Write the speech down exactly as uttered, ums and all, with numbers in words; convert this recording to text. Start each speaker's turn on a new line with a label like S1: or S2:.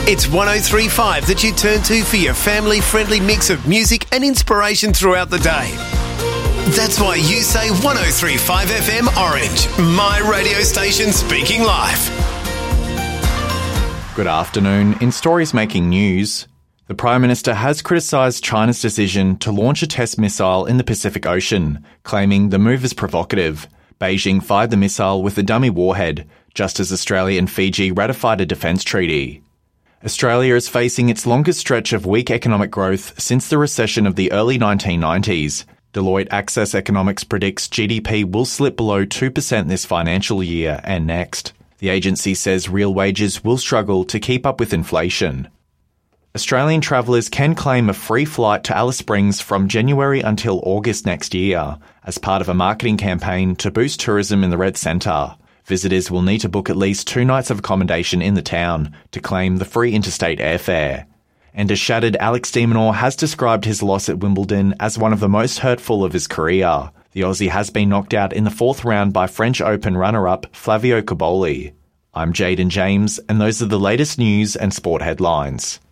S1: It's one oh three point five that you turn to for your family-friendly mix of music and inspiration throughout the day. That's why you say one oh three point five F M Orange, my radio station speaking life.
S2: Good afternoon. In stories making news, the Prime Minister has criticised China's decision to launch a test missile in the Pacific Ocean, claiming the move is provocative. Beijing fired the missile with a dummy warhead, just as Australia and Fiji ratified a defence treaty. Australia is facing its longest stretch of weak economic growth since the recession of the early nineteen nineties. Deloitte Access Economics predicts G D P will slip below two percent this financial year and next. The agency says real wages will struggle to keep up with inflation. Australian travellers can claim a free flight to Alice Springs from January until August next year as part of a marketing campaign to boost tourism in the Red Centre. Visitors will need to book at least two nights of accommodation in the town to claim the free interstate airfare. And a shattered Alex de Minaur has described his loss at Wimbledon as one of the most hurtful of his career. The Aussie has been knocked out in the fourth round by French Open runner-up Flavio Cobolli. I'm Jaden James, and those are the latest news and sport headlines.